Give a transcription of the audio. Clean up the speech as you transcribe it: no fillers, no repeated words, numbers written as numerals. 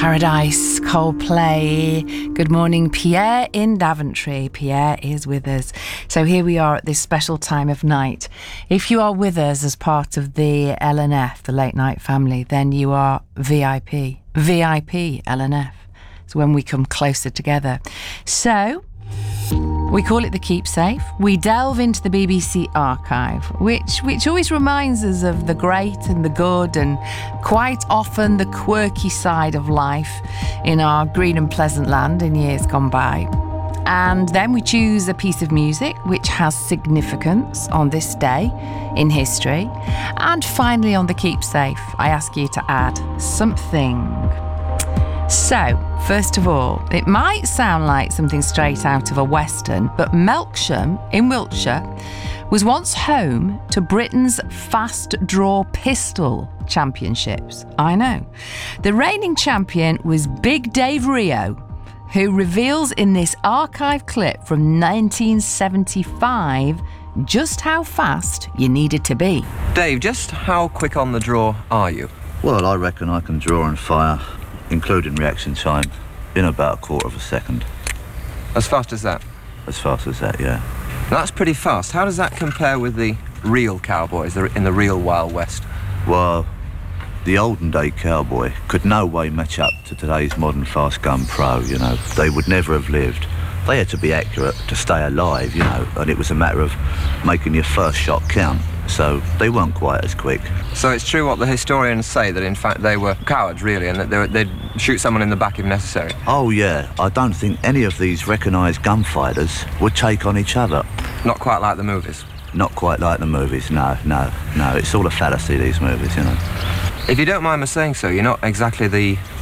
Paradise, Coldplay. Good morning, Pierre in Daventry. Pierre is with us. So here we are at this special time of night. If you are with us as part of the LNF, the Late Night Family, then you are VIP. VIP LNF. It's when we come closer together. So we call it the Keepsafe. We delve into the BBC archive, which always reminds us of the great and the good and quite often the quirky side of life in our green and pleasant land in years gone by. And then we choose a piece of music which has significance on this day in history. And finally on the Keepsafe, I ask you to add something. So, first of all, it might sound like something straight out of a Western, but Melksham in Wiltshire was once home to Britain's fast draw pistol championships. I know. The reigning champion was Big Dave Rio, who reveals in this archive clip from 1975 just how fast you needed to be. Dave, just how quick on the draw are you? Well, I reckon I can draw and fire, including reaction time, in about a quarter of a second. As fast as that? As fast as that, yeah. That's pretty fast. How does that compare with the real cowboys in the real Wild West? Well, the olden day cowboy could no way match up to today's modern fast gun pro, you know. They would never have lived. They had to be accurate to stay alive, you know, and it was a matter of making your first shot count. So they weren't quite as quick. So it's true what the historians say, that in fact they were cowards, really, and that they'd shoot someone in the back if necessary? Oh, yeah. I don't think any of these recognised gunfighters would take on each other. Not quite like the movies? Not quite like the movies, no. It's all a fallacy, these movies, you know. If you don't mind me saying so, you're not exactly the